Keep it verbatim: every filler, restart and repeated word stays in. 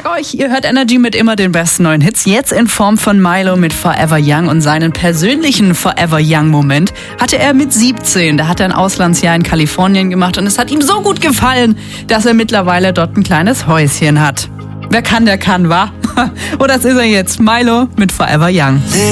Sag euch, ihr hört Energy mit immer den besten neuen Hits. Jetzt in Form von Milo mit Forever Young und seinen persönlichen Forever Young Moment hatte er mit siebzehn. Da hat er ein Auslandsjahr in Kalifornien gemacht und es hat ihm so gut gefallen, dass er mittlerweile dort ein kleines Häuschen hat. Wer kann, der kann, wa? Und das ist er jetzt. Milo mit Forever Young.